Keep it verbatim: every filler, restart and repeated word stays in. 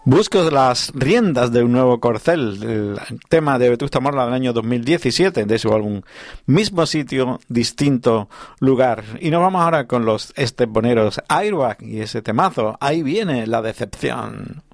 Busco las riendas de un nuevo corcel, el tema de Vetusta Morla del año dos mil diecisiete, de su álbum Mismo Sitio, Distinto Lugar. Y nos vamos ahora con los esteponeros Airbag y ese temazo, Ahí viene la decepción.